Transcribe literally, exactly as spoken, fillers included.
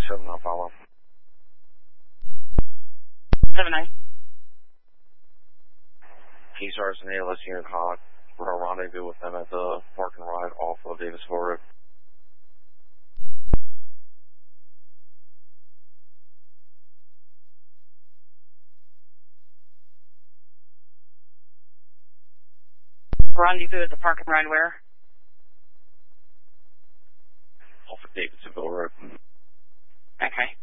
seven, I'll follow. seven nine. T-Stars and A L S unit hot. We're going to rendezvous with them at the park and ride off of Davisville Road. Rendezvous at the park and ride where? Off of Davisville Road. Okay.